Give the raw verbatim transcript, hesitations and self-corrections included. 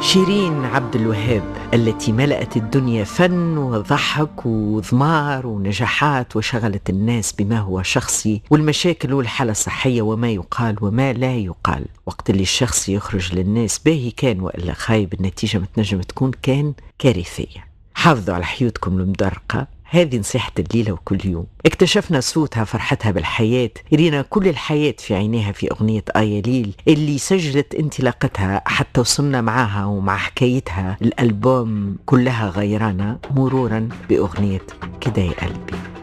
شيرين عبد الوهاب التي ملأت الدنيا فن وضحك وضمار ونجاحات، وشغلت الناس بما هو شخصي والمشاكل والحالة الصحية وما يقال وما لا يقال. وقت اللي الشخص يخرج للناس باهي كان وإلا خايب، النتيجة متنجم تكون كان كارثية. حافظوا على حيوتكم المدرقة، هذه نصيحة الليلة وكل يوم. اكتشفنا صوتها، فرحتها بالحياة، رينا كل الحياة في عينيها في أغنية آيا ليل اللي سجلت انطلاقتها، حتى وصلنا معاها ومع حكايتها الألبوم كلها غيرانا، مرورا بأغنية كده يا قلبي.